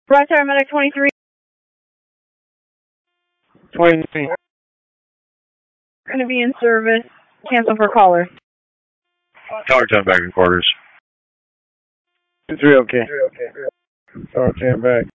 Right Paramedic 23. 23. Going to be in service. Cancel for caller. Tower 10 back in quarters. 3 okay. Tower 10 back.